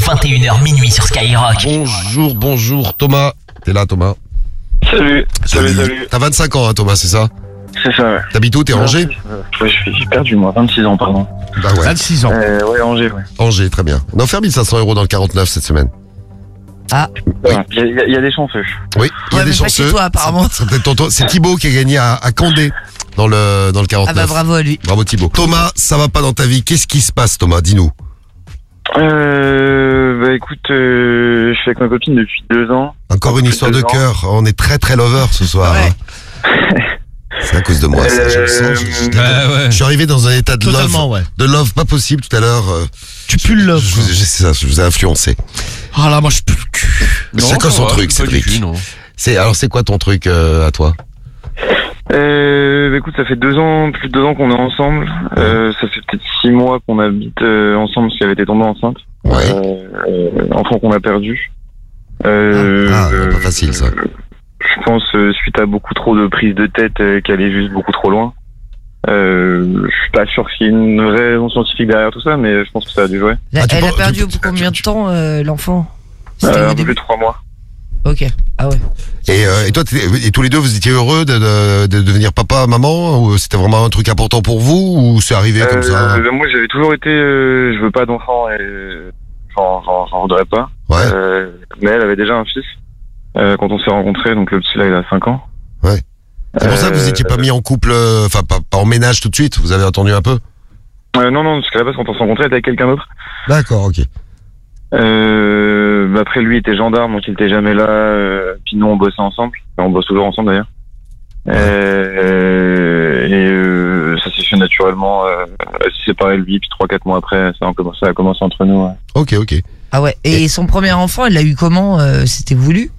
21h minuit sur Skyrock. Bonjour Thomas. T'es là Thomas? Salut. T'as 25 ans hein, Thomas, c'est ça? C'est ça, ouais. T'habites où? T'es Angers? Ouais, je suis perdu moi, 26 ans pardon. Bah ouais. 26 ans. Ouais, Angers, ouais. Angers, très bien. On a offert 1500 € dans le 49 cette semaine. Il y a des chanceux. Oui, il y a Ouais, des mais pas chanceux. chez toi, apparemment. C'est peut-être tonton. C'est Thibaut qui a gagné à Condé dans le 49. Ah bah bravo à lui. Bravo Thibaut. Thomas, ça va pas dans ta vie. Qu'est-ce qui se passe Thomas? Dis-nous. Bah écoute, je suis avec ma copine depuis 2 ans. Encore une histoire de cœur. On est très très lover ce soir. Ouais. Hein. C'est à cause de moi, ça, je le sens. Je suis arrivé dans un état de Totalement, love. ouais. De love pas possible tout à l'heure. Tu pues le love. C'est ça, je vous ai influencé. Ah là, moi je pue le cul. C'est quoi son truc, Cédric? Alors c'est quoi ton truc à toi? Bah écoute, ça fait 2 ans, plus de 2 ans qu'on est ensemble. Ça fait peut-être 6 mois qu'on habite ensemble parce qu'elle était tombée enceinte. Ouais. Enfant qu'on a perdu. Pas facile ça. Je pense suite à beaucoup trop de prises de tête qu'elle est juste beaucoup trop loin. Je suis pas sûr qu'il y ait une vraie raison scientifique derrière tout ça, mais je pense que ça a dû jouer. Elle a perdu au bout de combien de temps l'enfant? C'était Un au peu début. plus de 3 mois. Ok. Ah ouais. Et toi, et tous les deux, vous étiez heureux de devenir papa, maman, ou c'était vraiment un truc important pour vous, ou c'est arrivé comme ça? Moi, j'avais toujours été, je veux pas d'enfant et j'en voudrais pas. Ouais. Mais elle avait déjà un fils quand on s'est rencontrés, donc le petit là, il a 5 ans. Ouais. C'est pour ça que vous étiez pas mis en couple, enfin pas en ménage tout de suite. Vous avez attendu un peu? Non, parce qu'à la base, quand on s'est rencontrés, elle était avec quelqu'un d'autre. D'accord, ok. Après, lui, il était gendarme, donc il était jamais là. Puis nous, on bossait ensemble. Enfin, on bosse toujours ensemble d'ailleurs. Ça s'est fait naturellement. Elle s'est séparée lui, puis 3-4 mois après, ça a commencé entre nous. Ouais. Ok. Ah ouais. Et son premier enfant, elle l'a eu comment? C'était voulu?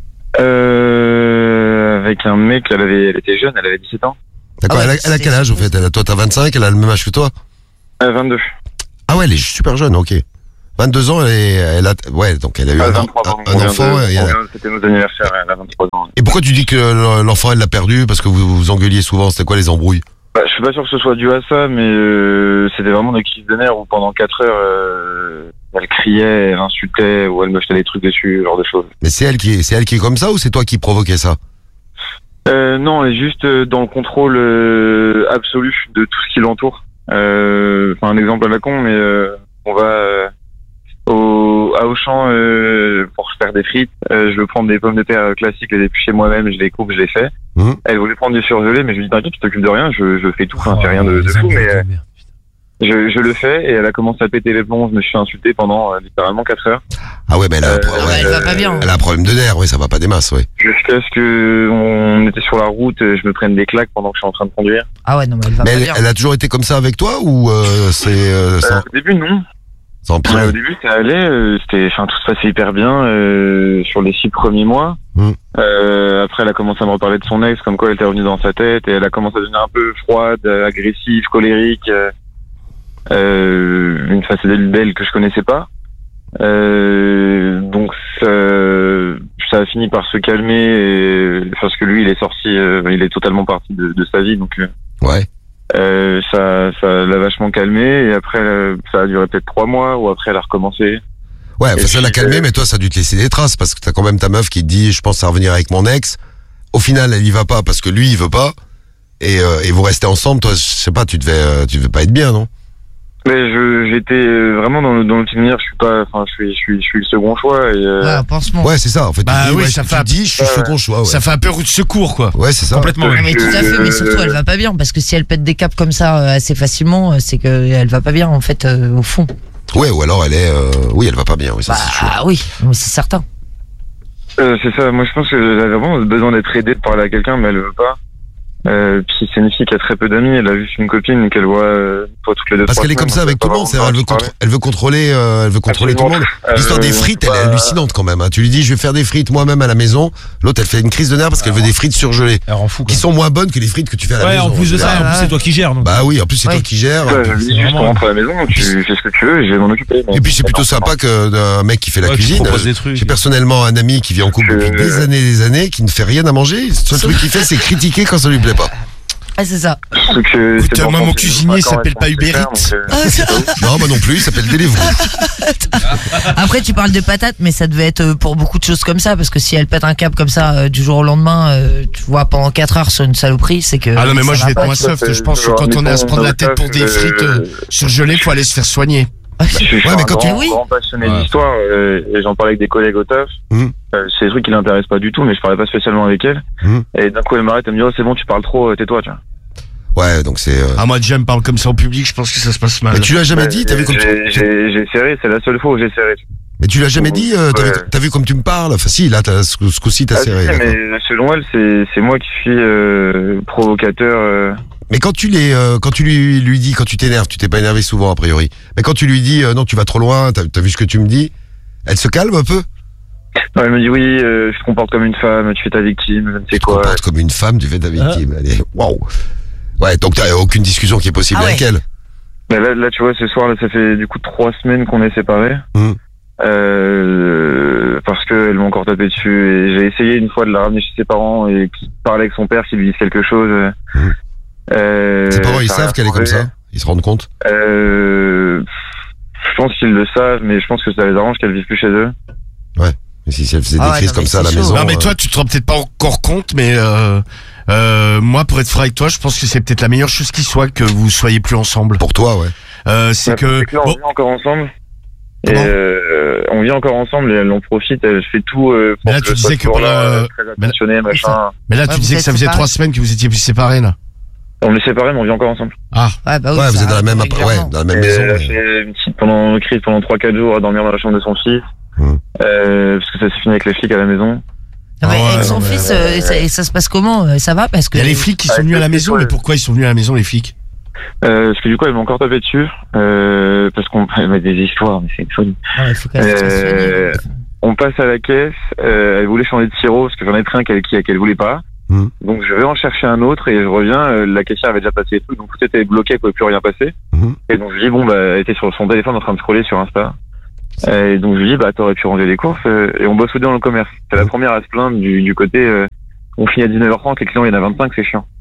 Avec un mec, elle était jeune, elle avait 17 ans. D'accord, Ah ouais, elle a quel âge au fait? Toi t'as 25, elle a le même âge que toi? 22. Ah ouais, elle est super jeune, ok. 22 ans, donc elle a eu un 23 ans. enfant. C'était nos anniversaires, elle a 23 ans. Et pourquoi tu dis que l'enfant elle l'a perdu? Parce que vous vous engueuliez souvent, c'était quoi les embrouilles? Je suis pas sûr que ce soit dû à ça, mais c'était vraiment des crises de nerfs où pendant 4 heures, elle criait, elle insultait, ou elle me jetait des trucs dessus, ce genre de choses. Mais c'est elle qui est comme ça, ou c'est toi qui provoquais ça? Non, elle est juste dans le contrôle absolu de tout ce qui l'entoure. Un exemple à la con, mais on va à Auchan pour faire des frites. Je veux prendre des pommes de terre classiques, les éplucher moi-même, je les coupe, je les fais. Elle voulait prendre du surgelé, mais je lui dis t'inquiète, tu t'occupes de rien, je fais tout. Enfin, c'est rien de fou, mais je le fais, et elle a commencé à péter les plombs. Je me suis insulté pendant littéralement 4 heures. Ah ouais, mais elle va pas bien. Elle a un problème de nerfs, oui, ça va pas des masses, ouais. Jusqu'à ce que on était sur la route, je me prenne des claques pendant que je suis en train de conduire. Ah ouais, non, mais elle va pas bien. Elle a toujours été comme ça avec toi, ou c'est Au début, non. ça empire? Au début, ça allait, tout se passait hyper bien sur les 6 premiers mois. Après, elle a commencé à me reparler de son ex, comme quoi elle était revenue dans sa tête, et elle a commencé à devenir un peu froide, agressive, colérique. Une facette d'elle que je connaissais pas. Donc ça a fini par se calmer, parce que lui, il est sorti, il est totalement parti de sa vie, donc Ouais. ça l'a vachement calmé, et après ça a duré peut-être 3 mois, ou après elle a recommencé. Ouais, ça l'a calmé, mais toi, ça a dû te laisser des traces, parce que t'as quand même ta meuf qui te dit, je pense à revenir avec mon ex. Au final, elle y va pas parce que lui, il veut pas. Et vous restez ensemble, toi, je sais pas, tu devais pas être bien, non? Mais j'étais vraiment dans le petit délire, je suis le second choix, et Ouais, un pansement. Ouais, c'est ça, en fait. Bah tu dis, oui, ouais, ça tu fait dis, je suis second choix, ouais. Ça fait un peu roue de secours, quoi. Ouais, c'est ça. Complètement. Ah, mais tout à fait, mais surtout elle va pas bien, parce que si elle pète des câbles comme ça assez facilement, c'est qu'elle va pas bien en fait au fond. Ouais, ou alors elle est, oui, elle va pas bien, oui, ça c'est sûr. Ah oui, non, c'est certain. c'est ça. Moi, je pense qu'elle a vraiment besoin d'être aidée, de parler à quelqu'un, mais elle veut pas. Puis c'est une fille qui a très peu d'amis. Elle a juste une copine qu'elle voit toutes les 2-3 Parce qu'elle est comme ça avec tout le monde, c'est-à-dire elle veut contrôler tout le monde. L'histoire des frites, elle est hallucinante quand même. Hein. Tu lui dis, je vais faire des frites moi-même à la maison. L'autre, elle fait une crise de nerfs parce qu'elle veut des frites surgelées, Elle rend fou, quoi. qui sont moins bonnes que les frites que tu fais à la Ouais, maison. en plus de ça, en plus c'est toi qui gères. Donc. Bah oui, en plus c'est toi qui gères. Je lui dis juste, on rentre à la maison, tu fais ce que tu veux, et je vais m'en occuper. Et puis c'est plutôt sympa qu'un mec qui fait la Ouais, qui cuisine. propose des trucs. J'ai personnellement un ami qui vit en couple depuis des années, qui ne fait rien à manger. Le seul truc qu'il fait, c'est critiquer quand ça lui plaît pas. Ah, c'est ça. Écoute, moi, mon cuisinier s'appelle pas Uber Eats. Non, moi non plus, il s'appelle Deliveroo. Après, Après, tu parles de patate, mais ça devait être pour beaucoup de choses comme ça, parce que si elle pète un câble comme ça du jour au lendemain, tu vois, pendant 4 heures sur une saloperie, c'est que. Ah non, mais moi ça je vais va être pas. moins soft. Je pense que quand on est à se prendre la tête pour des frites surgelées, faut aller se faire soigner. Je suis mais quand un grand passionné d'histoire et j'en parlais avec des collègues au taf. C'est des trucs qui l'intéressent pas du tout, mais je parlais pas spécialement avec elle. Et d'un coup elle m'arrête, elle me dit oh, c'est bon, tu parles trop, tais-toi, tu vois. Ouais, donc c'est. Ah moi déjà elle me parle comme ça en public, je pense que ça se passe mal. Mais tu l'as jamais dit, t'as vu comme j'ai serré, c'est la seule fois où j'ai serré. Mais tu l'as jamais dit, t'as vu comme tu me parles. Enfin si, là ce coup-ci t'as serré. Mais selon elle, c'est moi qui suis provocateur. Mais quand tu lui dis, quand tu t'énerves, tu t'es pas énervé souvent a priori. Mais quand tu lui dis non, tu vas trop loin, t'as vu ce que tu me dis, elle se calme un peu. Non, elle me dit oui, je te comporte comme une femme, tu fais ta victime, je ne sais quoi. Tu te comportes comme une femme, tu fais ta victime. Allez, waouh. Ouais, donc t'as aucune discussion qui est possible avec elle. Mais là, tu vois, ce soir, là, ça fait du coup 3 semaines qu'on est séparés. Parce qu'elle m'a encore tapé dessus et j'ai essayé une fois de la ramener chez ses parents et qui parlait avec son père qui lui disent quelque chose. Ses parents, ils savent qu'elle est comme ça? Ils se rendent compte? Je pense qu'ils le savent, mais je pense que ça les arrange qu'elle vive plus chez eux. Ouais. Mais si elle faisait des crises comme ça à la maison. Non, mais toi, tu te rends peut-être pas encore compte, mais moi, pour être franc avec toi, je pense que c'est peut-être la meilleure chose qui soit que vous soyez plus ensemble. Pour toi, ouais. C'est que on vit encore ensemble. Et on vit encore ensemble et elle en profite. Je fais tout. Mais là, tu disais que Mais là, tu disais que ça faisait 3 semaines que vous étiez séparés, là. On est séparés, mais on vit encore ensemble. Ah. Ouais, bah oui, ouais, vous êtes dans la même maison. Elle a fait une petite crise pendant 3-4 jours à dormir dans la chambre de son fils. Parce que ça s'est fini avec les flics à la maison. Non, mais avec son fils, ça se passe comment? Ça va parce que. Il y a les flics qui sont venus à la maison, mais pourquoi ils sont venus à la maison, les flics? Parce que du coup, elle m'a encore tapé dessus. Parce qu'on met des histoires, mais c'est une folie. On passe à la caisse. Elle voulait changer de sirop parce que j'en ai pris un qu'elle voulait pas. Donc je vais en chercher un autre et je reviens. La caissière avait déjà passé les trucs, donc tout était bloqué, elle pouvait plus rien passer. Et donc je lui dis bon bah, elle était sur son téléphone en train de scroller sur Insta. Et donc je lui dis bah t'aurais pu ranger les courses. Et on bosse tous deux dans le commerce. C'est la première à se plaindre du côté. On finit à 19h30, les clients il y en a 25, c'est chiant.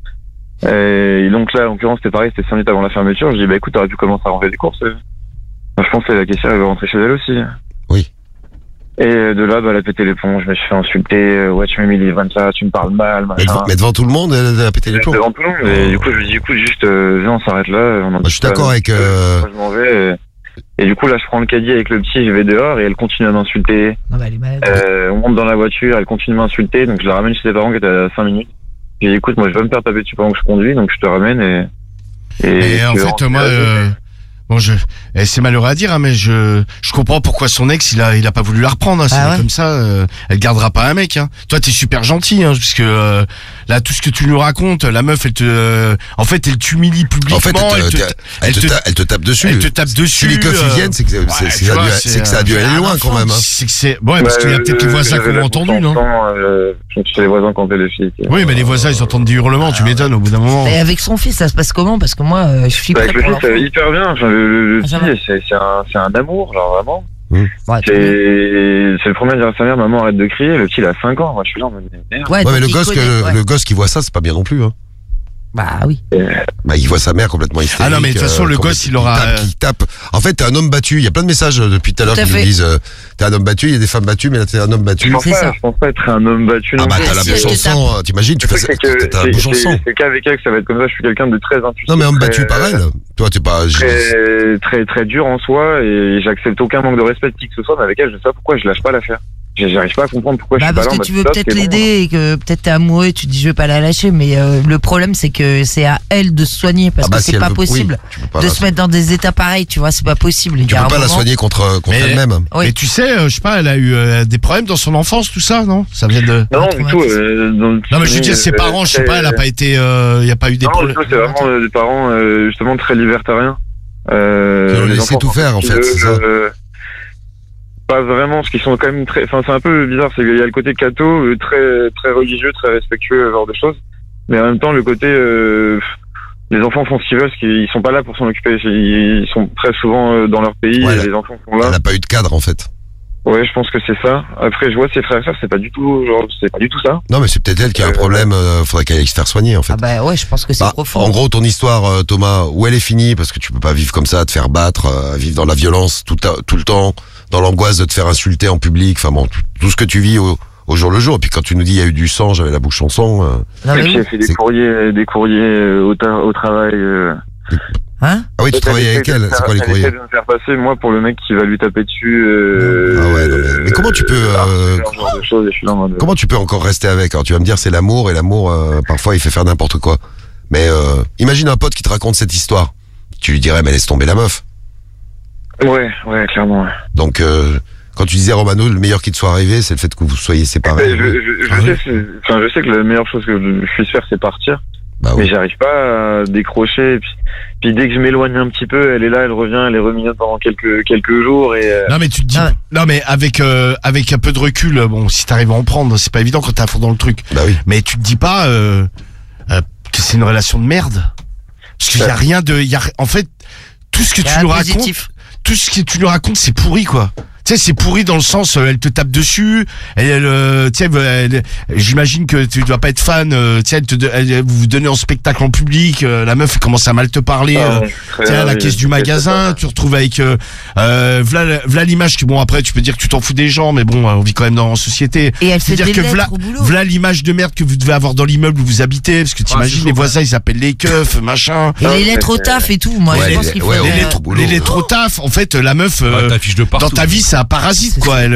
Et donc là, en l'occurrence, c'était pareil, c'était 5 minutes avant la fermeture. Je dis bah écoute, t'aurais pu commencer à ranger les courses. Je pense que la caissière elle va rentrer chez elle aussi. Oui. Et de là, bah, elle a pété les plombs, je me suis fait insulter, ouais, tu m'as mis les 24, tu me parles mal, machin. Mais devant tout le monde, elle a pété les plombs? Devant tout le monde, et du coup, je lui dis, écoute, juste, viens, on s'arrête là. Je suis d'accord avec... Moi, je m'en vais, et du coup, là, je prends le caddie avec le petit, je vais dehors, et elle continue à m'insulter. Non, bah, elle est malade. On monte dans la voiture, elle continue à m'insulter, donc je la ramène chez ses parents qui étaient à 5 minutes. Je lui dis, écoute, moi, je vais me faire taper dessus pendant que je conduis, donc je te ramène, et en fait, moi... Bon, c'est malheureux à dire, hein, mais je comprends pourquoi son ex, il a pas voulu la reprendre, hein, c'est comme ça, elle gardera pas un mec, hein. Toi, t'es super gentil, hein, puisque, là, tout ce que tu nous racontes, la meuf, en fait, elle t'humilie publiquement, en fait, elle te tape dessus. Elle te tape dessus. Si les keufs ils viennent, c'est que ça a dû aller loin, quand même, hein. Ouais, parce qu'il y a peut-être les voisins qui ont entendu, non? C'est les voisins qui ont fait les flics. Oui, mais les voisins, ils entendent des hurlements, tu m'étonnes, au bout d'un moment. Et avec son fils, ça se passe comment? Parce que moi, je suis avec le fils, ça va hyper bien. Le petit, c'est un amour, genre vraiment. C'est le premier à dire à sa mère, maman arrête de crier. Le petit, il a 5 ans. Moi, je suis là en mode merde. Ouais, mais le gosse qui voit ça, c'est pas bien non plus, hein. Bah oui. Bah il voit sa mère complètement hystérique. Ah non mais de toute façon le gosse il aura qui tape. En fait t'es un homme battu. Il y a plein de messages depuis tout à l'heure qui nous disent t'es un homme battu. Il y a des femmes battues mais là t'es un homme battu. Je pense pas être un homme battu. Ah bah t'as la bouche en sang. T'imagines tu fais t'as la bouche en sang. C'est qu'avec elle que ça va être comme ça. Je suis quelqu'un de très impulsif. Non mais homme battu pareil. Toi t'es pas très dur en soi et j'accepte aucun manque de respect de qui que ce soit. Mais avec elle je sais pas pourquoi je lâche pas l'affaire. J'arrive pas à comprendre pourquoi je suis pas là. Parce que tu veux peut-être l'aider et que peut-être t'es amoureux et tu te dis je vais pas la lâcher, mais le problème c'est que c'est à elle de se soigner parce que c'est pas possible de se mettre dans des états pareils, tu vois, c'est pas possible. Tu peux pas la soigner contre elle-même. Mais tu sais, je sais pas, elle a eu des problèmes dans son enfance, tout ça, non? Ça vient de... Non, du tout. Non mais je veux dire, ses parents, je sais pas, elle a pas été, y a pas eu des problèmes. Non, c'est vraiment des parents justement très libertariens. Qui ont laissé tout faire en fait, c'est ça. Pas vraiment, parce qu'ils sont quand même très, enfin c'est un peu bizarre, c'est qu'il y a le côté catho, très très religieux, très respectueux, ce genre de choses, mais en même temps le côté les enfants font ce qu'ils veulent, parce qu'ils sont pas là pour s'en occuper, ils sont très souvent dans leur pays, et les enfants sont là. Elle n'a pas eu de cadre en fait. Ouais, je pense que c'est ça. Après je vois ses frères et sœurs, c'est pas du tout ça. Non mais c'est peut-être elle qui a un problème, faudrait qu'elle aille se faire soigner en fait. Ah bah ouais, je pense que c'est profond. En gros ton histoire Thomas, où elle est finie, parce que tu peux pas vivre comme ça, te faire battre, vivre dans la violence tout le temps, dans l'angoisse de te faire insulter en public. Enfin bon, tout ce que tu vis au jour le jour. Et puis quand tu nous dis il y a eu du sang, j'avais la bouche en sang. Et puis j'ai fait des courriers au travail. Hein? Ah oui, tu travailles avec elle. C'est quoi les courriers? Elle essaie de me faire passer, moi, pour le mec qui va lui taper dessus. Ah ouais, non, mais comment tu peux comment tu peux encore rester avec? Alors tu vas me dire c'est l'amour, et l'amour parfois il fait faire n'importe quoi. Mais imagine un pote qui te raconte cette histoire. Tu lui dirais mais laisse tomber la meuf. Ouais, clairement. Ouais. Donc quand tu disais Romano, le meilleur qui te soit arrivé, c'est le fait que vous soyez séparés. Je sais que la meilleure chose que je puisse faire, c'est partir. Bah oui. Mais j'arrive pas à décrocher. Et puis dès que je m'éloigne un petit peu, elle est là, elle revient, elle est remise pendant quelques jours. Et non mais tu te dis, non mais avec un peu de recul, bon, si t'arrives à en prendre, c'est pas évident quand t'es à fond dans le truc. Bah oui. Mais tu te dis pas que c'est une relation de merde. Parce qu'il y a rien de, en fait, tout ce que tu nous racontes, c'est pourri quoi. Tu sais, c'est pourri dans le sens, elle te tape dessus, j'imagine que tu dois pas être fan, vous vous donnez en spectacle en public, la meuf elle commence à mal te parler, à la caisse du magasin, tu te retrouves avec, v'là l'image que bon après tu peux dire que tu t'en fous des gens, mais bon, on vit quand même dans une société. Et elle fait des lettres au boulot. V'là l'image de merde que vous devez avoir dans l'immeuble où vous habitez, parce que t'imagines les voisins ils s'appellent les keufs, machin. Et les lettres au taf et tout, moi je pense qu'il faut les lettres au taf, en fait la meuf, dans ta vie c'est un parasite quoi, elle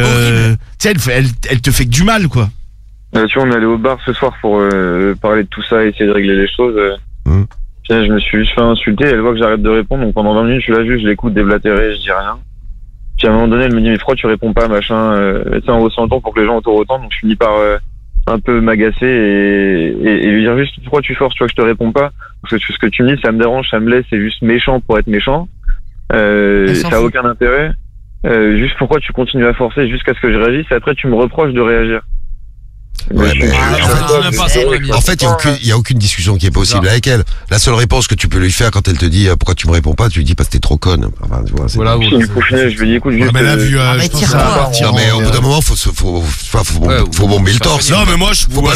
te fait que du mal quoi. Tu vois, on est allé au bar ce soir pour parler de tout ça, essayer de régler les choses. Puis là, je me suis juste fait insulter, elle voit que j'arrête de répondre, donc pendant 20 minutes je suis là juste, je l'écoute déblatérer, je dis rien. Puis à un moment donné elle me dit mais pourquoi tu réponds pas machin, en haussant le ton pour que les gens autour autant, donc je finis par un peu m'agacer et lui dire juste pourquoi tu forces, tu vois que je te réponds pas, parce que ce que tu me dis ça me dérange, ça me laisse, c'est juste méchant pour être méchant, ça a aucun intérêt. Juste pourquoi tu continues à forcer jusqu'à ce que je réagisse et après tu me reproches de réagir. Ouais, en fait, il y a aucune discussion qui est possible avec elle. La seule réponse que tu peux lui faire quand elle te dit pourquoi tu me réponds pas, tu lui dis parce que t'es trop conne. Enfin, tu vois, voilà, au final, je lui dis écoute, juste. Mais là, vu, non, mais au bout d'un moment, faut bomber le torse. Non, mais moi,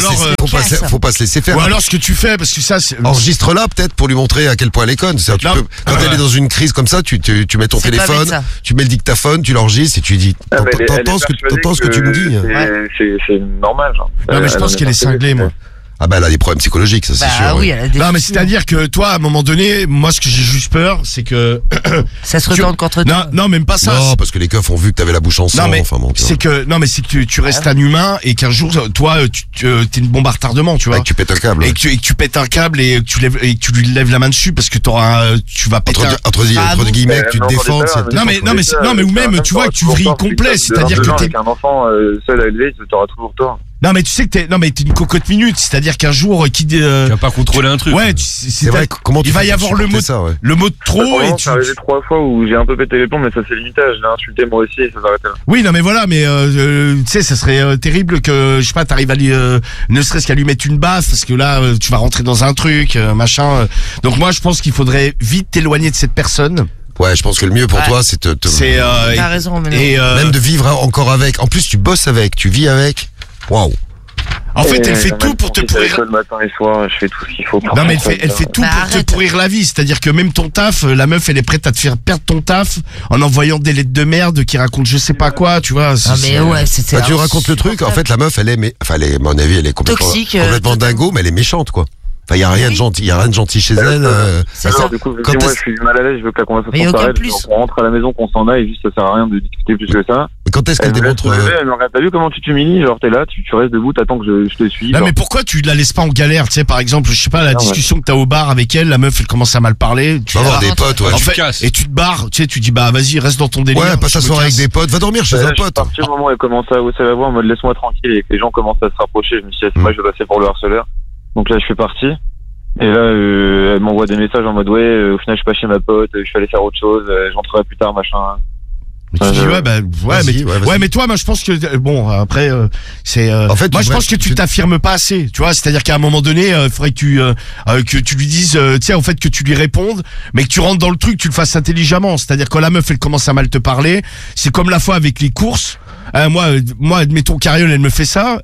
faut pas se laisser faire. Ou alors, ce que tu fais, parce que ça, c'est. Enregistre-la peut-être pour lui montrer à quel point elle est conne. Quand elle est dans une crise comme ça, tu mets ton téléphone, tu mets le dictaphone, tu l'enregistres et tu lui dis t'entends ce que tu me dis. C'est normal, genre. Non mais je pense qu'elle est cinglée moi. Ah bah elle a des problèmes psychologiques, ça c'est sûr. Oui, elle a des non mais c'est-à-dire que toi à un moment donné, moi ce que j'ai juste peur, c'est que ça se retourne contre toi. Non, même pas ça. Non, parce que les keufs ont vu que t'avais la bouche en sang. Non mais c'est que tu restes un humain et qu'un jour toi t'es une bombe à retardement, tu vois. Et que tu pètes un câble. Et que tu pètes un câble et que tu lui lèves la main dessus parce que tu vas péter entre guillemets que tu te défends. Non mais ou même tu vois que tu vrilles complet, c'est-à-dire que t'es un enfant seul à élever, t'auras toujours tort. Non mais tu sais que t'es une cocotte minute, c'est-à-dire qu'un jour tu vas pas contrôler un truc. Ouais, c'est vrai. Comment il va y avoir le mot de trop et c'est arrivé 3 fois où j'ai un peu pété les plombs, mais ça c'est limité, je l'ai insulté moi aussi et ça s'arrête là. Oui, non mais voilà, mais tu sais ça serait terrible que je sais pas t'arrives à lui ne serait-ce qu'à lui mettre une baffe parce que là tu vas rentrer dans un truc machin. Donc moi je pense qu'il faudrait vite t'éloigner de cette personne. Ouais, je pense que le mieux pour toi, c'est t'as raison, mais même de vivre encore avec. En plus, tu bosses avec, tu vis avec. Waouh. En fait, elle fait tout pour te pourrir. Le matin et soir, je fais tout ce qu'il faut. Non, mais elle fait tout pour te pourrir la vie. C'est-à-dire que même ton taf, la meuf, elle est prête à te faire perdre ton taf en envoyant des lettres de merde qui racontent je sais pas quoi, tu vois. Ah, mais ouais, c'est tu racontes le truc. En fait, la meuf, elle est, à mon avis, elle est complètement dingo, mais elle est méchante, quoi. Enfin, il y a rien de gentil chez elle. C'est ça. Du coup, moi, je suis mal à l'aise, je veux que la conversation s'arrête. On rentre à la maison, qu'on s'en aille, juste ça sert à rien de discuter plus que ça. Mais quand est-ce qu'elle démontre t'as vu comment tu t'humilies, genre t'es là, tu restes debout, t'attends que je te suis. Non mais pourquoi tu la laisses pas en galère, tu sais, par exemple, je sais pas, la discussion que t'as au bar avec elle, la meuf elle commence à mal parler, tu vas avoir des potes, ouais. Et tu te barres, tu sais, tu dis bah vas-y, reste dans ton délire. Ouais, passe la soirée avec des potes, va dormir chez un pote. À partir du moment où elle commence à hausser la voix en mode laisse-moi tranquille et que les gens commencent à se rapprocher, je me suis dit moi je vais passer pour le harceleur. Donc là je suis parti. Et là, elle m'envoie des messages en mode au final je suis pas chez ma pote, je suis allé faire autre chose, j'entrerai plus tard, machin. Mais tu dis mais toi, moi je pense que bon après c'est. En fait, moi je pense que tu t'affirmes pas assez, tu vois, c'est-à-dire qu'à un moment donné, il faudrait que tu lui dises, tu sais, en fait que tu lui répondes, mais que tu rentres dans le truc, tu le fasses intelligemment, c'est-à-dire quand la meuf elle commence à mal te parler, c'est comme la fois avec les courses. Moi, admettons Cariole, elle me fait ça.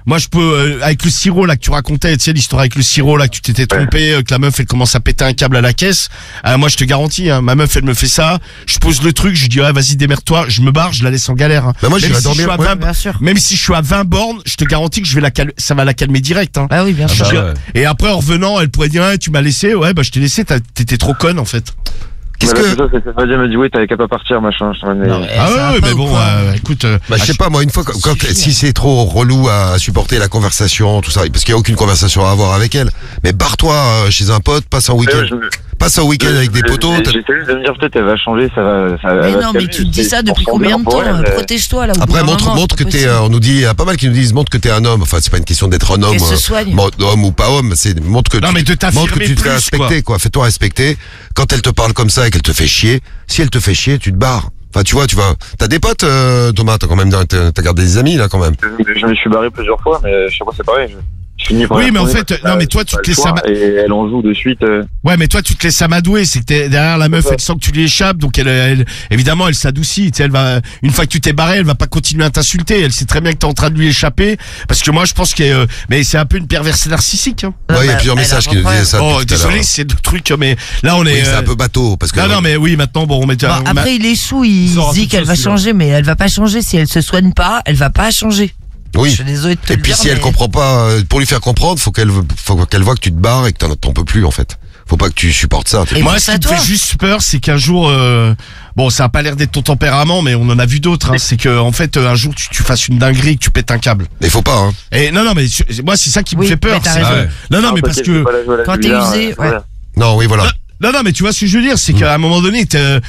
moi je peux avec le sirop là que tu racontais, tu sais l'histoire avec le sirop là que tu t'étais trompé, que la meuf elle commence à péter un câble à la caisse. Moi je te garantis, hein, ma meuf elle me fait ça, je pose le truc, je dis vas-y démerde-toi, je me barre, je la laisse en galère. Hein. Bah moi j'irai dormir. Même si je suis à 20 bornes, je te garantis que je vais ça va la calmer direct. Hein. Ah oui bien sûr. Et après en revenant, elle pourrait dire tu m'as laissé, je t'ai laissé, t'étais trop conne en fait. Qu'est-ce que Nadia m'a dit t'avais qu'à pas partir machin. Mais bon écoute je sais pas moi une fois si c'est trop relou à supporter la conversation tout ça parce qu'il y a aucune conversation à avoir avec elle mais barre-toi chez un pote, passe un week-end avec des potos. J'essaie de me dire peut-être elle va changer, ça va mais non mais tu te dis ça depuis combien de temps? Protège-toi là. Après montre que t'es on nous dit il y a pas mal qui nous disent montre que t'es un homme, enfin c'est pas une question d'être un homme homme ou pas homme, c'est montre que tu te fais respecter quoi, fais-toi respecter. Quand elle te parle comme ça et qu'elle te fait chier, si elle te fait chier, tu te barres. Enfin, tu vois, t'as des potes, Thomas, t'as gardé des amis, là, quand même. Je me suis barré plusieurs fois, mais chaque fois, c'est pareil. Oui, mais en fait, non, mais toi, tu te laisses et elle en joue de suite. Ouais, mais toi, tu te laisses amadouer. C'est que t'es derrière la meuf, elle sent que tu lui échappes, donc elle évidemment, elle s'adoucit. Tu sais, une fois que tu t'es barré, elle va pas continuer à t'insulter. Elle sait très bien que t'es en train de lui échapper, parce que moi, je pense mais c'est un peu une perversité narcissique. Hein. Ouais, il y a plusieurs messages qui nous disaient ça. Oh, désolé, c'est deux trucs, mais là, on est. Oui, c'est un peu bateau, parce que. Non, mais oui, maintenant, bon, on met. Après, il est sous, il dit qu'elle va changer, mais elle va pas changer si elle se soigne pas. Elle va pas changer. Oui. Je suis désolé de te et puis si elle comprend pas, pour lui faire comprendre, faut qu'elle voit que tu te barres et que t'en peux plus en fait. Faut pas que tu supportes ça. Et moi, ce qui me fait juste peur, c'est qu'un jour, bon, ça a pas l'air d'être ton tempérament, mais on en a vu d'autres. Hein, c'est que en fait, un jour, tu fasses une dinguerie, que tu pètes un câble. Mais faut pas. Hein. Et non, mais moi, c'est ça qui me fait peur. Non, mais parce que quand t'es usé, Non, oui, voilà. Non, mais tu vois ce que je veux dire, c'est qu'à un moment donné, là,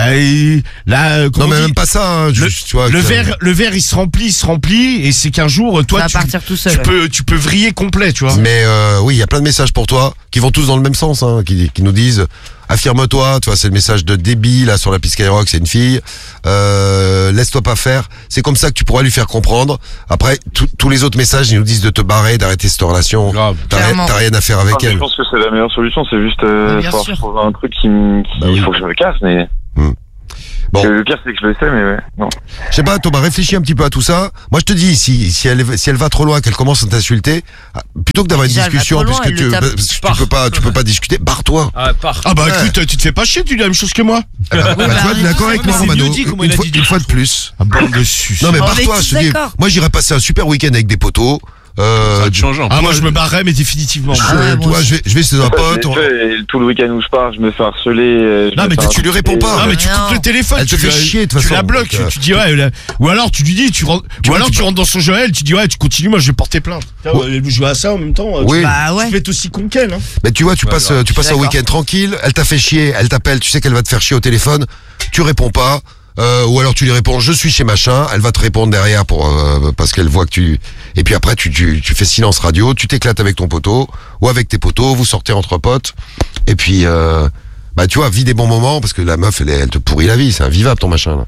non, mais même pas ça, hein, juste, tu vois. Le verre, il se remplit, et c'est qu'un jour, toi, va partir tout seul, tu peux vriller complet, tu vois. Mais, oui, il y a plein de messages pour toi, qui vont tous dans le même sens, hein, qui nous disent, affirme-toi, tu vois, c'est le message de Debbie, là, sur la piste Skyrock, c'est une fille, laisse-toi pas faire, c'est comme ça que tu pourras lui faire comprendre. Après, tous les autres messages, ils nous disent de te barrer, d'arrêter cette relation. T'as rien à faire avec elle. Je pense que c'est la meilleure solution, c'est juste, trouver un truc il faut que je me casse, mais. Bon. Le pire, c'est que je le sais, mais ouais, non. Je sais pas, Thomas, réfléchis un petit peu à tout ça. Moi, je te dis, si elle va trop loin, qu'elle commence à t'insulter, plutôt que d'avoir une discussion, puisque tu peux pas discuter, barre-toi. Écoute, tu te fais pas chier, tu dis la même chose que moi. Tu vois, t'es d'accord avec moi, Romano. Une fois de plus. Bande de sus. Non, mais barre-toi, je te dis. Moi, j'irais passer un super week-end avec des potos. Ça te change. Moi je me barrerais mais définitivement. Je vais chez un pote. Tout le week-end où je pars, je me fais harceler. Non mais tu lui réponds pas. Non mais tu coupes le téléphone. Elle te fait chier de toute façon. Tu la bloques. Tu dis ou alors tu lui dis tu rentres dans son jeu. Tu dis tu continues, moi je vais porter plainte. Je joue à ça en même temps. Oui. Tu fais aussi con qu'elle. Mais tu vois, tu passes un week-end tranquille. Elle t'a fait chier. Elle t'appelle. Tu sais qu'elle va te faire chier au téléphone. Tu réponds pas. Ou alors tu lui réponds je suis chez machin, elle va te répondre derrière parce qu'elle voit que tu et puis après tu fais silence radio, tu t'éclates avec ton poteau ou avec tes poteaux, vous sortez entre potes et puis tu vois, vis des bons moments parce que la meuf elle te pourrit la vie, c'est invivable ton machin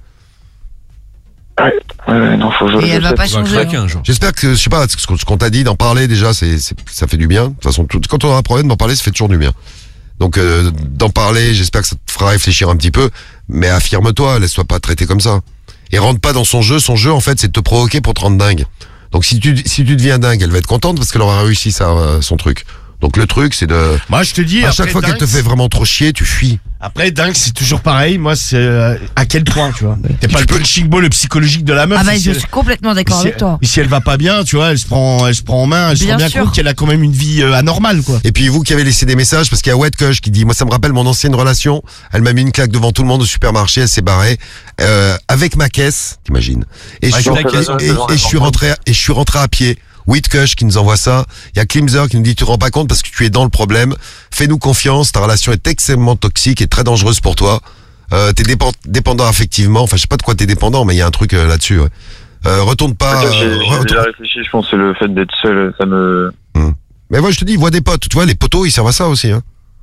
là. Ouais, non, faut que et elle va pas changer. J'espère que je sais pas ce qu'on t'a dit d'en parler déjà, ça fait du bien. De toute façon quand on a un problème d'en parler, ça fait toujours du bien. Donc d'en parler, j'espère que ça te fera réfléchir un petit peu, mais affirme-toi, laisse-toi pas traiter comme ça. Et rentre pas dans son jeu en fait c'est de te provoquer pour te rendre dingue. Donc si tu deviens dingue, elle va être contente parce qu'elle aura réussi son truc. Donc le truc c'est de... Moi je te dis... À chaque fois qu'elle te fait vraiment trop chier, tu fuis. Après dingue c'est toujours pareil, moi c'est à quel point tu vois. T'es pas le punching ball le psychologique de la meuf. Je suis complètement d'accord avec toi. Et si elle va pas bien, tu vois, elle se prend en main, elle se rend bien compte qu'elle a quand même une vie anormale quoi. Et puis vous qui avez laissé des messages, parce qu'il y a Wet Kush qui dit moi ça me rappelle mon ancienne relation, elle m'a mis une claque devant tout le monde au supermarché, elle s'est barrée avec ma caisse, t'imagines. Et je suis rentré à pied. Whitcush qui nous envoie ça. Il y a Klimzer qui nous dit tu te rends pas compte parce que tu es dans le problème. Fais-nous confiance, ta relation est extrêmement toxique et très dangereuse pour toi. T'es dépendant affectivement. Enfin, je sais pas de quoi t'es dépendant, mais il y a un truc là-dessus. Ouais. Retourne pas. J'ai déjà réfléchi. Je pense que c'est le fait d'être seul, ça me. Mais moi, je te dis, vois des potes. Tu vois, les potos, ils servent à ça aussi. Hein.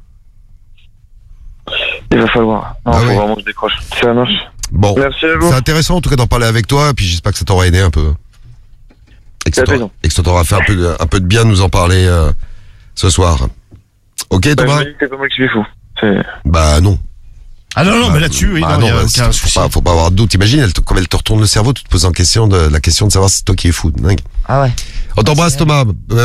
Il va falloir. Non, faut vraiment que je décroche. Ça marche. Bon. Merci à vous. C'est intéressant en tout cas d'en parler avec toi. Et puis j'espère que ça t'aura aidé un peu. Et que ça t'aura fait un peu de bien de nous en parler ce soir. Ok, Thomas. C'est pas moi qui suis fou. Bah non. Ah non, mais là-dessus, oui, non, aucun souci. Faut pas avoir de doute. Imagine, comme elle te retourne le cerveau, tu te poses la question de savoir si c'est toi qui es fou. Dingue. Ah ouais. On t'embrasse, Thomas.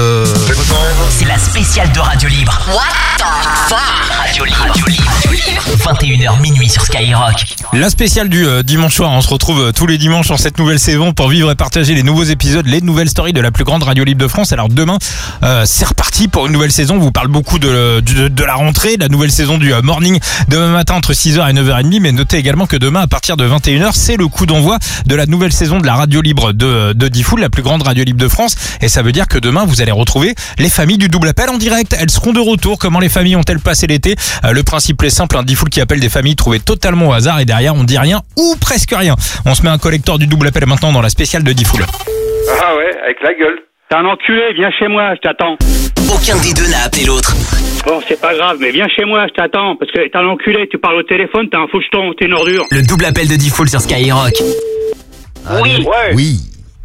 C'est la spéciale de Radio Libre. What the fuck? Radio Libre. 21h minuit sur Skyrock. La spéciale du dimanche soir. On se retrouve tous les dimanches en cette nouvelle saison pour vivre et partager les nouveaux épisodes, les nouvelles stories de la plus grande radio libre de France. Alors demain, c'est reparti pour une nouvelle saison. On vous parle beaucoup de la rentrée, de la nouvelle saison du morning demain matin entre 6h et 9h30. Mais notez également que demain, à partir de 21h, c'est le coup d'envoi de la nouvelle saison de la radio libre de Diffoul, la plus grande radio libre de France. Et ça veut dire que demain, vous allez retrouver les familles du double appel en direct. Elles seront de retour. Comment les familles ont-elles passé l'été? Le principe est simple, un Diffoul qui appelle des familles trouvées totalement au hasard et derrière, on dit rien ou presque rien. On se met un collector du double appel maintenant dans la spéciale de Diffoul. Ah ouais, avec la gueule. T'es un enculé, viens chez moi, je t'attends. Aucun des deux n'a appelé l'autre. Bon, c'est pas grave, mais viens chez moi, je t'attends. Parce que t'es un enculé, tu parles au téléphone, t'es un foucheton, t'es une ordure. Le double appel de Diffoul sur Skyrock. Oui. Ouais. Oui.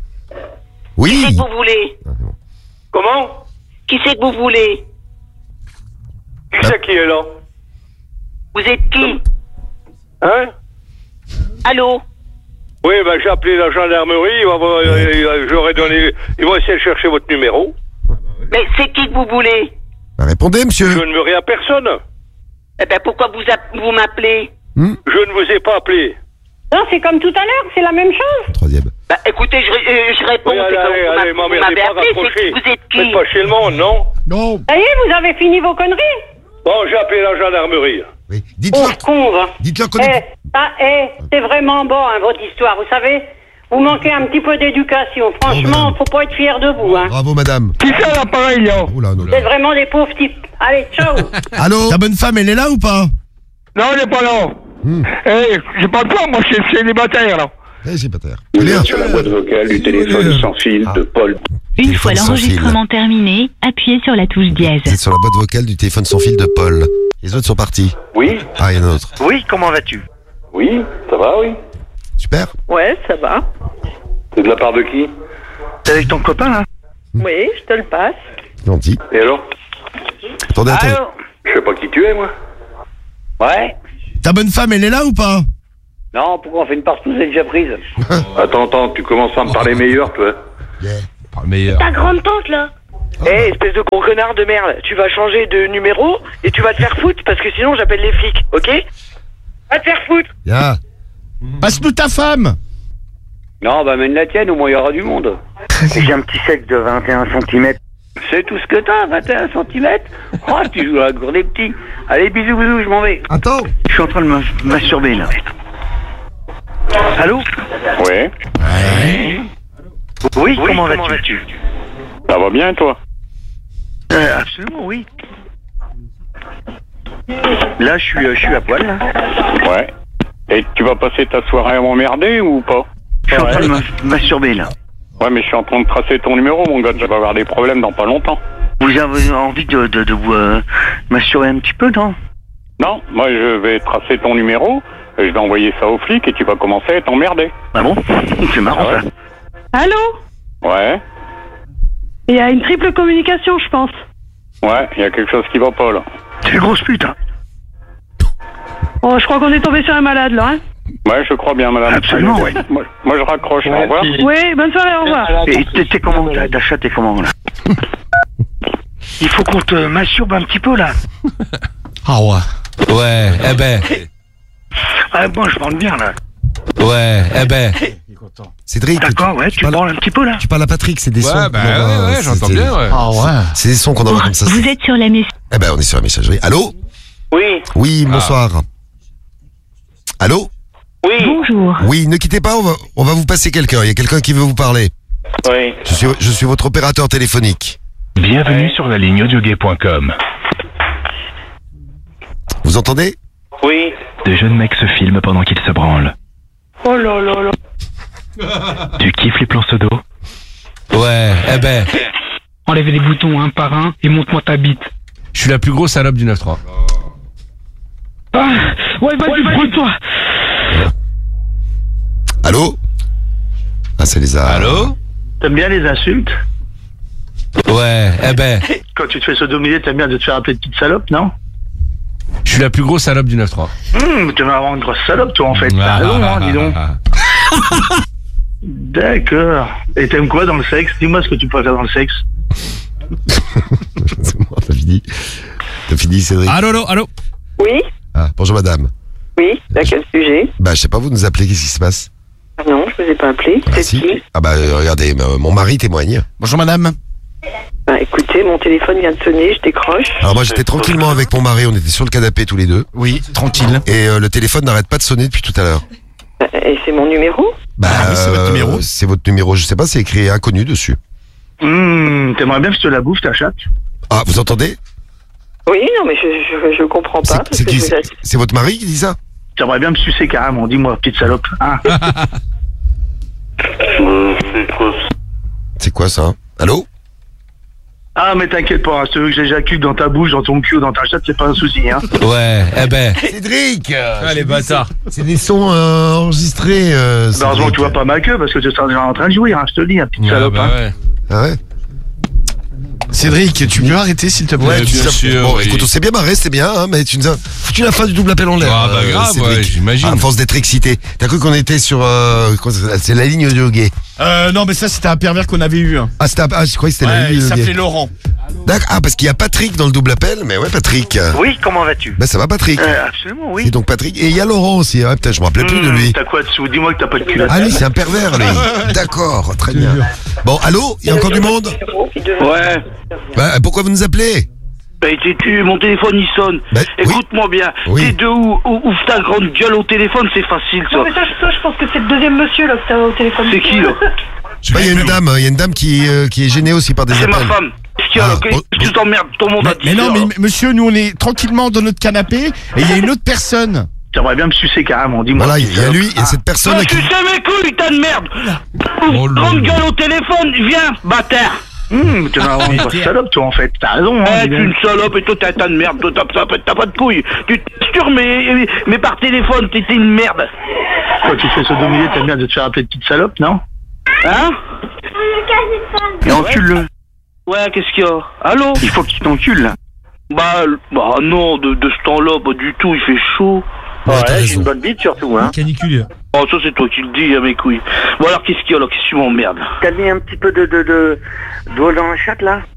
Qui c'est que vous voulez? Comment? Qui c'est que vous voulez? Qui c'est qui est là? Vous êtes qui? Hein? Allô? Oui, ben j'ai appelé la gendarmerie, ils vont essayer de chercher votre numéro. Mais c'est qui que vous voulez? Répondez, monsieur. Je ne veux rien à personne. Eh ben pourquoi vous m'appelez? Je ne vous ai pas appelé. Non, c'est comme tout à l'heure, c'est la même chose. Troisième. Bah écoutez, je réponds. Oui, allez, vous m'avez appelé, c'est que vous êtes qui? Faites pas chez le monde, non? Non. Ça y est, vous avez fini vos conneries. Bon, j'ai appelé la gendarmerie. Oui. Oh, Dites-leur con, va. qu'on c'est vraiment bon, hein, votre histoire, vous savez. Vous manquez un petit peu d'éducation. Franchement, faut pas être fier de vous, hein. Bravo, madame. Qui c'est l'appareil, là? Oula, Vous êtes vraiment des pauvres types. Allez, ciao. Allô? Ta bonne femme, elle est là ou pas? Non, elle n'est pas là. J'ai pas le temps, moi, je suis célibataire, là. C'est pas terre. Vous êtes sur la boîte vocale du téléphone sans fil de Paul. Une fois l'enregistrement terminé, appuyez sur la touche dièse. Vous êtes sur la boîte vocale du téléphone sans fil de Paul. Les autres sont partis. Oui. Ah, il y en a d'autres. Oui, comment vas-tu? Oui, ça va, oui. Super. Ouais, ça va. C'est de la part de qui? T'es avec ton copain, là? Oui, je te le passe. Gentil. Et alors? Attendez. Je sais pas qui tu es, moi. Ouais. Ta bonne femme, elle est là ou pas? Non, pourquoi on fait une partouze, elle est déjà prise? Attends, tu commences à me parler meilleur, toi. Meilleur. Ta grande tante, là. Espèce de gros connard de merde, tu vas changer de numéro et tu vas te faire foutre parce que sinon j'appelle les flics, ok? Va te faire foutre. Yeah. Passe-nous ta femme. Non, bah mène la tienne, au moins il y aura du monde. J'ai un petit sexe de 21 cm. C'est tout ce que t'as, 21 cm? Oh, tu joues à la cour des petits. Allez, bisous, je m'en vais. Attends. Je suis en train de me masturber, là. Allô? Ouais. Oui, comment vas-tu? Ça va bien, toi? Absolument, oui. Là, je suis à poil, là. Ouais. Et tu vas passer ta soirée à m'emmerder ou pas? Je suis en train de me masturber, là. Ouais, mais je suis en train de tracer ton numéro, mon gars. Tu vas avoir des problèmes dans pas longtemps. Vous avez envie de vous masturber un petit peu, non? Non, moi je vais tracer ton numéro, je vais envoyer ça aux flics et tu vas commencer à être emmerdé. Ah bon? C'est marrant, Ah ouais. ça. Allô? Ouais. Il y a une triple communication, je pense. Ouais, il y a quelque chose qui va pas, là. C'est une grosse pute, hein. Oh, je crois qu'on est tombé sur un malade, là, hein. Ouais, je crois bien, madame. Absolument, Allez, ouais. Moi je raccroche, au revoir. Oui, bonne soirée, au revoir. Et t'es comment, là? D'achat, t'es comment, là? Il faut qu'on te masturbe un petit peu, là. Ah ouais. Ouais, eh ben. Ah, bon, je parle bien, là. Ouais, eh ben. Cédric. D'accord, ouais, tu parles un petit peu, là. Tu parles à Patrick, c'est des sons. Ouais, j'entends bien, ouais. Ah ouais. C'est des sons qu'on envoie comme ça. Vous êtes sur la messagerie. Eh ben, on est sur la messagerie. Allô? Oui. Oui, bonsoir. Allô? Oui. Bonjour. Oui, ne quittez pas, on va vous passer quelqu'un. Il y a quelqu'un qui veut vous parler. Oui. Je suis votre opérateur téléphonique. Bienvenue sur la ligne audiogay.com. Vous entendez? Oui. Des jeunes mecs se filment pendant qu'ils se branlent. Oh là là là. Tu kiffes les plans sodo? Ouais, eh ben. Enlève les boutons un par un et montre-moi ta bite. Je suis la plus grosse salope du 9-3. Ah, ouais, vas-y, brûle-toi. Allô? Ah, c'est les Allô? T'aimes bien les insultes? Ouais, eh ben. Quand tu te fais sodomiser, t'aimes bien de te faire appeler de petite salope, non? Je suis la plus grosse salope du 9-3. Tu vas avoir une grosse salope, toi, en fait. T'as raison, hein, dis donc. D'accord. Et t'aimes quoi dans le sexe? Dis-moi ce que tu préfères dans le sexe. C'est bon, t'as fini. T'as fini, Cédric? Allô? Oui? Ah, bonjour madame. Oui, à quel sujet? Je sais pas, vous nous appelez, qu'est-ce qui se passe? Non, je vous ai pas appelé. C'est si. qui? Regardez, mon mari témoigne. Bonjour madame. Écoutez, mon téléphone vient de sonner, je décroche. Alors moi j'étais tranquillement avec mon mari, on était sur le canapé tous les deux. Oui, tranquille. Et le téléphone n'arrête pas de sonner depuis tout à l'heure. Et c'est mon numéro? Oui, c'est votre numéro. C'est votre numéro, je sais pas, c'est écrit inconnu dessus. T'aimerais bien que je te la bouffe, ta chatte? Ah, vous entendez? Oui, non, mais je comprends pas. C'est votre mari qui dit ça? T'aimerais bien me sucer carrément, dis-moi, petite salope. Hein? C'est quoi ça? Allô? Ah, mais t'inquiète pas, je te veux que j'éjacule dans ta bouche, dans ton cul ou dans ta chatte, c'est pas un souci, hein. Ouais, Cédric! les bâtards. C'est des sons enregistrés. Heureusement que tu vois pas ma queue, parce que tu seras déjà en train de jouer, hein, je te le dis, petite salope. Ouais. Ah ouais? Cédric, tu peux arrêter s'il te plaît? Ouais, bien sûr. Bon, écoute, on s'est bien marré, c'était bien, hein, mais tu nous as foutu la fin du double appel en l'air. Ah, grave, ouais, j'imagine. À force d'être excité. T'as cru qu'on était sur, c'est la ligne audio gay? Non, mais ça, c'était un pervers qu'on avait eu. Ah, je croyais que c'était la ligne il audio gay. s'appelait Laurent. D'accord. Ah, parce qu'il y a Patrick dans le double appel, mais ouais, Patrick. Oui, comment vas-tu? Ça va, Patrick? Absolument, oui. Et donc, Patrick. Et il y a Laurent aussi, ouais, putain, je me rappelais plus de lui. T'as quoi dessous? Dis-moi que t'as pas de culotte. Ah, lui, c'est un pervers, lui. D'accord, très bien. Bon, allô? Il y a encore du monde? Ouais. Pourquoi vous nous appelez? Mon téléphone il sonne. Écoute-moi bien. T'es de où? Ouvre ta grande gueule au téléphone, c'est facile ça. Non, mais ça, je pense que c'est le deuxième monsieur là que t'as au téléphone. C'est qui là? Il y a une dame qui est gênée aussi par des appels. C'est ma femme. Qu'est-ce qu'il y a là? Tu t'emmerdes, tout le monde a dit. Mais non, mais monsieur, nous on est tranquillement dans notre canapé et il y a une autre personne. J'aimerais bien me sucer carrément, dis-moi. Voilà, il y a lui et cette personne qui... Tu sais mes couilles, t'as de merde. Grande gueule au téléphone, viens, bâtard. Tu vas avoir une grosse salope, toi, en fait. T'as raison, hein. Tu es une salope et toi, t'as de merde. Toi, t'as pas de couilles. Tu t'assures, mais par téléphone, t'es une merde. Toi, tu te fais sodomiser, t'aimes bien de te faire appeler petite salope, non? Hein? Et encule-le. Ouais, qu'est-ce qu'il y a? Allô? Il faut que tu t'encules, là. Bah non, de ce temps-là, pas du tout, il fait chaud. Ouais, j'ai une bonne bite surtout, hein. Canicule. Oh, ça c'est toi qui le dis, mes couilles. Bon alors, qu'est-ce qu'il y a là? Qu'est-ce que tu m'emmerdes? T'as mis un petit peu de doigts dans la chatte, là?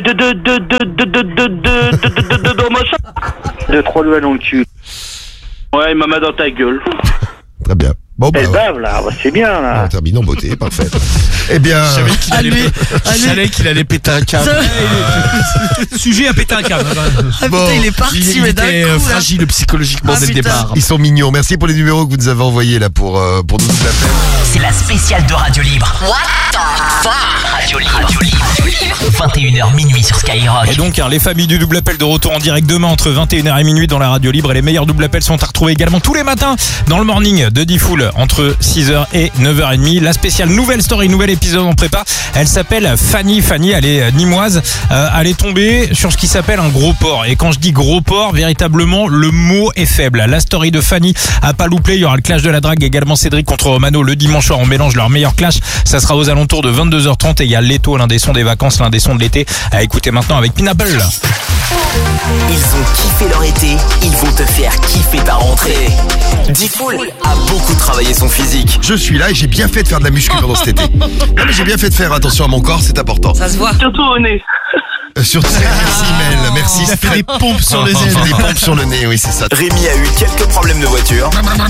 Dans ma chatte? 2-3 doigts dans le cul. Ouais, ma main dans ta gueule. Très bien. Bon, elle bave, là, c'est bien, là. On termine en beauté, parfait. Eh bien... Je savais qu'il allait péter un câble. Sujet à péter un câble. Ah putain, il est parti, mais d'un coup, il était fragile psychologiquement dès le départ. Ils sont mignons. Merci pour les numéros que vous nous avez envoyés, là, pour nous appeler. C'est la spéciale de Radio Libre. What the fuck? Radio Libre. 21h minuit sur Skyrock. Et donc, les familles du double appel de retour en direct demain entre 21h et minuit dans la Radio Libre. Et les meilleurs double appels sont à retrouver également tous les matins dans le morning de Diffoul entre 6h et 9h30. La spéciale nouvelle story, nouvel épisode en prépa. Elle s'appelle Fanny. Fanny, elle est nimoise. Elle est tombée sur ce qui s'appelle un gros porc. Et quand je dis gros porc, véritablement, le mot est faible. La story de Fanny a pas loupé. Il y aura le clash de la drague également. Cédric contre Romano le dimanche soir. On mélange leur meilleur clash. Ça sera aux alentours de 22h30. Et il y a Leto, l'un des sons des vacances, l'un des sons de l'été. À écouter maintenant avec Pineapple. Ils ont kiffé leur été, ils vont te faire kiffer ta rentrée. Diffoul a beaucoup travaillé son physique. Je suis là et j'ai bien fait de faire de la muscu pendant cet été. Non mais j'ai bien fait de faire attention à mon corps, c'est important. Ça se voit. Surtout au nez. Surtout, merci Mel, merci. Il a fait des pompes sur les ailes. Des pompes sur le nez, oui c'est ça. Rémi a eu quelques problèmes de voiture.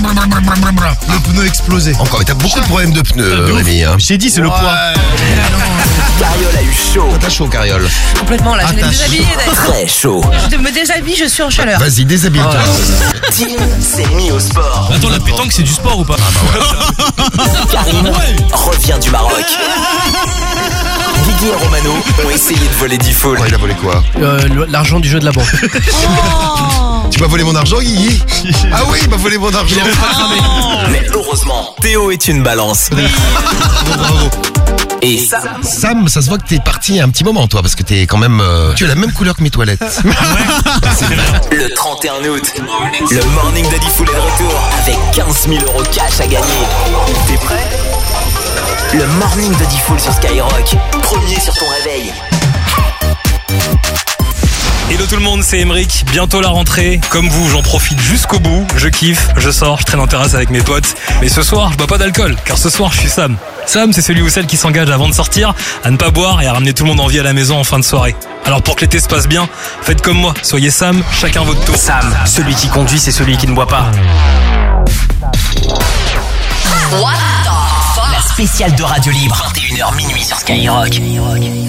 Le pneu explosé. Encore, t'as beaucoup de problèmes de pneus, Rémi. Hein. J'ai dit, c'est le poids. Carriole a eu chaud. T'as chaud, Carriole. Complètement, là, je vais me déshabiller. Très chaud. Je me déshabille, je suis en chaleur. Vas-y, déshabille-toi. Tim s'est mis au sport. Attends, la pétanque, c'est du sport ou pas? Karim revient du Maroc. Guigui et Romano ont essayé de voler Diffoul. Il a volé quoi? L'argent du jeu de la banque. Tu m'as volé mon argent, Guigui? Ah oui, il m'a volé mon argent. Mais heureusement, Théo est une balance. Bravo. Et Sam, ça se voit que t'es parti il y a un petit moment, toi, parce que t'es quand même... Tu as la même couleur que mes toilettes. Le 31 août, le morning de Diffoul est de retour avec 15 000 € cash à gagner. T'es prêt? Le morning de Diffoul sur Skyrock, premier sur ton réveil. Hello tout le monde, c'est Emeric. Bientôt la rentrée. Comme vous, j'en profite jusqu'au bout. Je kiffe, je sors, je traîne en terrasse avec mes potes. Mais ce soir, je bois pas d'alcool, car ce soir, je suis Sam. Sam, c'est celui ou celle qui s'engage avant de sortir à ne pas boire et à ramener tout le monde en vie à la maison en fin de soirée. Alors pour que l'été se passe bien, faites comme moi. Soyez Sam, chacun votre tour. Sam, celui qui conduit, c'est celui qui ne boit pas. What the fuck? La spéciale de Radio Libre, 21h minuit sur Skyrock.